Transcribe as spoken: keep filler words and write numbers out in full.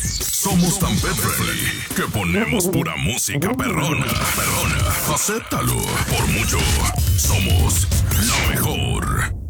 Somos tan pet friendly que ponemos pura música perrona. Perrona. Acéptalo. Por mucho, somos la mejor.